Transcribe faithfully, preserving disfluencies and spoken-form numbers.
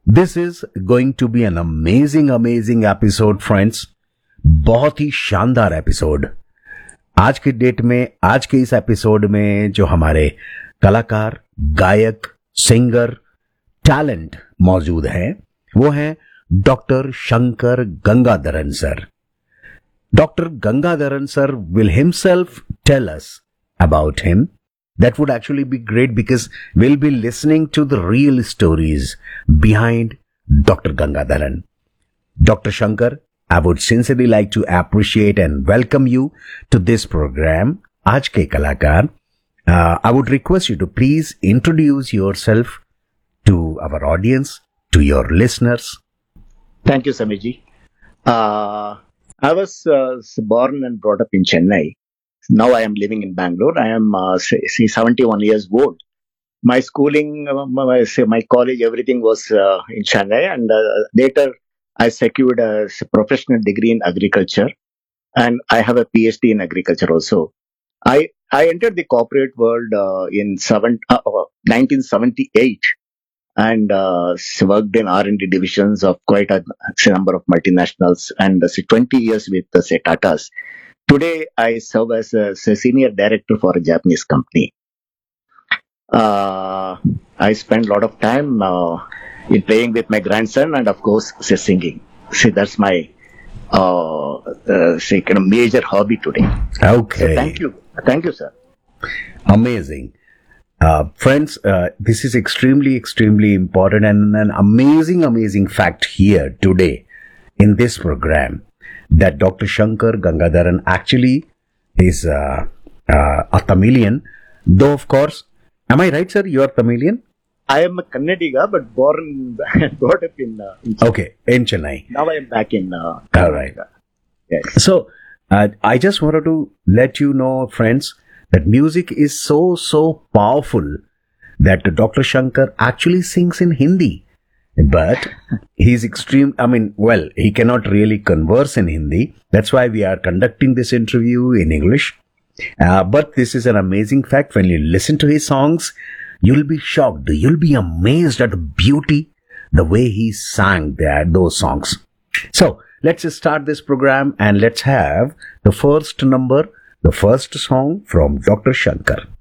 This is going to be an amazing, amazing episode, friends. बहुत ही शानदार episode. आज की डेट में, आज के इस एपिसोड में जो हमारे कलाकार, गायक, सिंगर, टैलेंट मौजूद हैं, वो हैं doctor Shankar Gangadharan sir. Doctor Gangadharan sir will himself tell us about him. That would actually be great because we'll be listening to the real stories behind Doctor Gangadharan. Doctor Shankar, I would sincerely like to appreciate and welcome you to this program, Aaj Ke Kalakar. Uh, I would request you to please introduce yourself to our audience, to your listeners. Thank you, Samiji. Uh, I was uh, born and brought up in Chennai. Now I am living in Bangalore. I am uh, say seventy-one years old. My schooling, uh, my, say my college, everything was uh, in Chennai, and uh, later I secured a professional degree in agriculture, and I have a PhD in agriculture also. I I entered the corporate world uh, in seven, uh, nineteen seventy-eight, and uh, worked in R and D divisions of quite a number of multinationals, and uh, say twenty years with uh, say Tatas. Today, I serve as a, as a senior director for a Japanese company. Uh, I spend a lot of time uh, in playing with my grandson and, of course, say, singing. See, that's my uh, uh, say, kind of major hobby today. Okay. So thank you. Thank you, sir. Amazing. Uh, friends, uh, this is extremely, extremely important and an amazing, amazing fact here today in this program. That Doctor Shankar Gangadharan actually is uh, uh, a Tamilian, though of course, am I right, sir? You are Tamilian? I am a Kannadiga, but born and brought up in, uh, in Chennai. Okay, in Chennai. Now I am back in. Uh, All right. Yes. So uh, I just wanted to let you know, friends, that music is so so powerful that Doctor Shankar actually sings in Hindi. But he's extreme, I mean, well, he cannot really converse in Hindi. That's why we are conducting this interview in English. Uh, but this is an amazing fact. When you listen to his songs, you'll be shocked. You'll be amazed at the beauty, the way he sang that, those songs. So let's start this program and let's have the first number, the first song from Doctor Shankar.